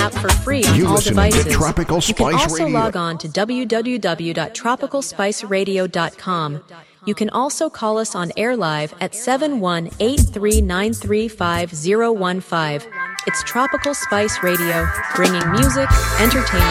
app for free on all listening to devices. Tropical You can Spice also Radio. log on to www.tropicalspiceradio.com. You can also call us on air live at 718-393-5015. It's Tropical Spice Radio, bringing music, entertainment,